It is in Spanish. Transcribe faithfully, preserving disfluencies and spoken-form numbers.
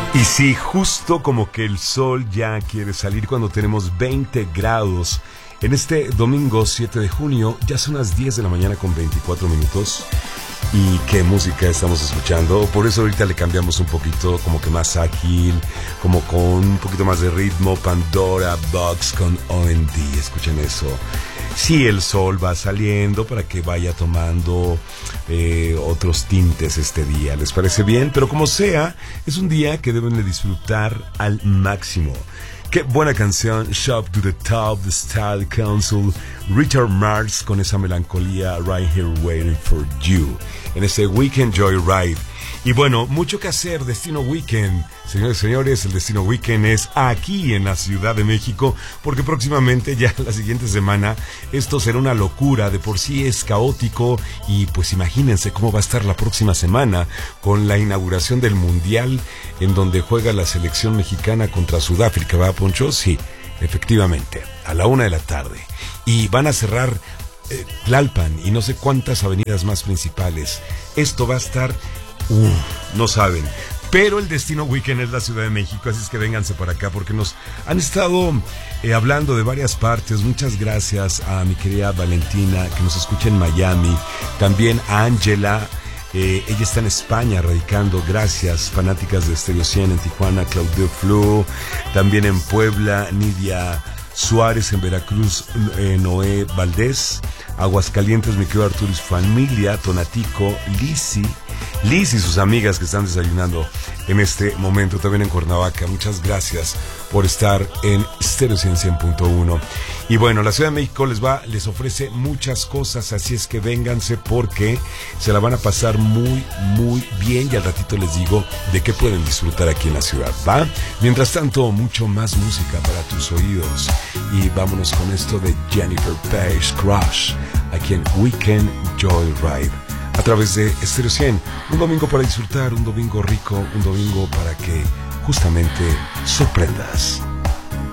Y sí, justo como que el sol ya quiere salir cuando tenemos veinte grados. En este domingo siete de junio, ya son las diez de la mañana con veinticuatro minutos. ¿Y qué música estamos escuchando? Por eso ahorita le cambiamos un poquito, como que más ágil, como con un poquito más de ritmo. Pandora Box con O and D, escuchen eso. Sí, el sol va saliendo para que vaya tomando eh, otros tintes este día. ¿Les parece bien? Pero como sea, es un día que deben de disfrutar al máximo. Qué buena canción, Shop to the Top, The Style Council, Richard Marx con esa melancolía, Right Here Waiting for You, en este Weekend Joyride. Y bueno, mucho que hacer, Destino Weekend. Señores y señores, el Destino Weekend es aquí en la Ciudad de México, porque próximamente, ya la siguiente semana, esto será una locura. De por sí es caótico y pues imagínense cómo va a estar la próxima semana con la inauguración del Mundial, en donde juega la selección mexicana contra Sudáfrica. ¿Va, Poncho? Sí, efectivamente, a la una de la tarde. Y van a cerrar eh, Tlalpan y no sé cuántas avenidas más principales. Esto va a estar... Uh, no saben, pero el Destino Weekend es la Ciudad de México, así es que vénganse para acá porque nos han estado eh, hablando de varias partes. Muchas gracias a mi querida Valentina, que nos escucha en Miami, también a Ángela, eh, ella está en España radicando, gracias. Fanáticas de Stereo cien en Tijuana, Claudio Flu, también en Puebla, Nidia Suárez, en Veracruz, eh, Noé Valdés, Aguascalientes, mi querido Arturo y su familia, Tonatico, Lisi, Liz y sus amigas que están desayunando en este momento, también en Cuernavaca. Muchas gracias por estar en Stereo cien punto uno. Y bueno, la Ciudad de México les va, les ofrece muchas cosas, así es que vénganse porque se la van a pasar muy, muy bien, y al ratito les digo de qué pueden disfrutar aquí en la ciudad, ¿va? Mientras tanto, mucho más música para tus oídos, y vámonos con esto de Jennifer Page, Crush, aquí en Weekend Joyride, a través de Stereo cien. Un domingo para disfrutar, un domingo rico, un domingo para que justamente sorprendas.